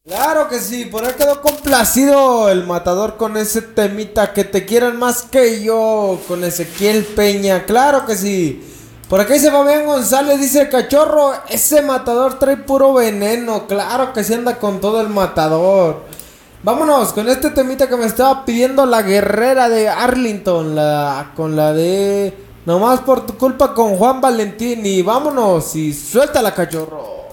Claro que sí, por ahí quedó complacido el matador con ese temita que te quieran más que yo, con Ezequiel Peña, claro que sí. Por aquí dice Fabián González, dice cachorro, ese matador trae puro veneno, claro que sí anda con todo el matador. Vámonos con este temita que me estaba pidiendo la guerrera de Arlington, con la de Nomás por tu culpa con Juan Valentín y vámonos y suéltala cachorro.